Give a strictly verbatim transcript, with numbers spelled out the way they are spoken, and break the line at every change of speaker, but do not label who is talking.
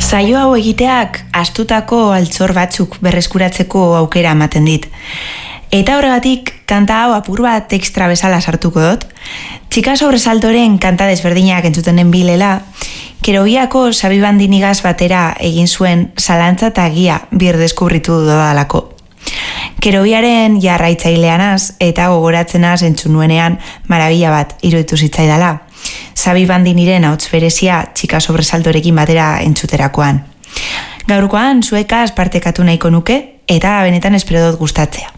Saio hau egiteak astutako altzor batzuk berreskuratzeko aukera ematen dit. Eta horregatik kanta hau apur bat extra bezala sartuko dut. Txika sobresaltoren kanta desberdinak entzutenen bilela, Kerobiako Xabi Bandinigaz batera egin zuen Zalantza eta Gia bir deskubritu dodalako. Kerobiaren jarraitzaileanaz eta gogoratzenaz entzunuenean marabila bat iruditu zitzaidala. Xabi Bandiniren ahots berezia txika sobresaltorekin batera entzuterakoan. Gaurkoan zuekaz partekatu nahiko nuke eta benetan espero dut gustatzea.